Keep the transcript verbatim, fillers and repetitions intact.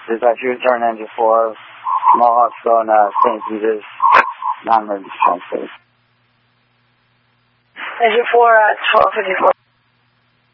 Dispatch, return engine four, Mohawks going uh, Saint Peter's, non-emergency transfer. Engine four, uh, twelve fifty-four.